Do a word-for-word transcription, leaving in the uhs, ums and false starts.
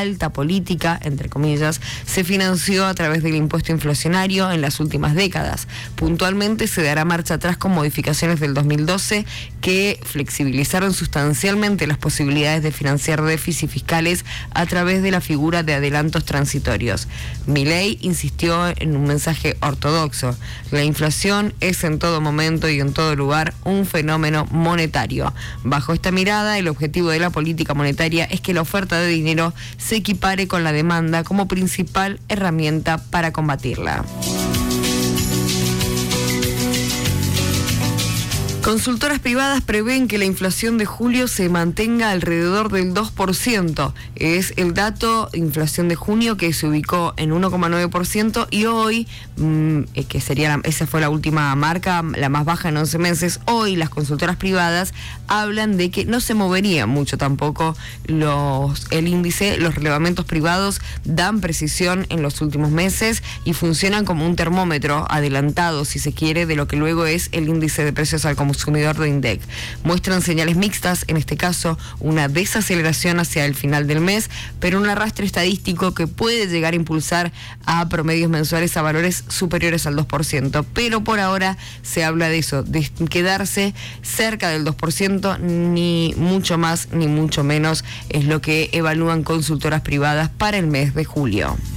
alta política, entre comillas, se financió a través del impuesto inflacionario en las últimas décadas. Puntualmente se dará marcha atrás con modificaciones del dos mil doce que flexibilizaron sustancialmente las posibilidades de financiar déficits fiscales a través de la figura de adelantos transitorios. Milei insistió en un mensaje ortodoxo: la inflación es en todo momento y en todo lugar un fenómeno monetario. Bajo esta mirada, el objetivo de la política monetaria es que la oferta de dinero se equipare con la demanda como principal herramienta para combatirla. Consultoras privadas prevén que la inflación de julio se mantenga alrededor del dos por ciento. Es el dato de inflación de junio que se ubicó en uno coma nueve por ciento y hoy, mmm, que sería la, esa fue la última marca, la más baja en once meses, hoy las consultoras privadas hablan de que no se movería mucho tampoco los, el índice. Los relevamientos privados dan precisión en los últimos meses y funcionan como un termómetro adelantado, si se quiere, de lo que luego es el índice de precios al consumidor de INDEC. Muestran señales mixtas, en este caso una desaceleración hacia el final del mes, pero un arrastre estadístico que puede llegar a impulsar a promedios mensuales a valores superiores al dos por ciento, pero por ahora se habla de eso, de quedarse cerca del dos por ciento, ni mucho más ni mucho menos es lo que evalúan consultoras privadas para el mes de julio.